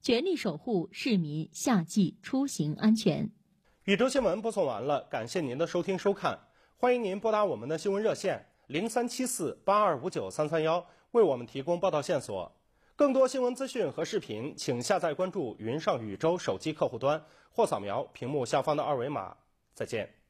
全力守护市民夏季出行安全。 宇宙新闻播送完了，感谢您的收听收看，欢迎您拨打我们的新闻热线0374825933为我们提供报道线索。更多新闻资讯和视频，请下载关注云上宇宙手机客户端或扫描屏幕下方的二维码。再见。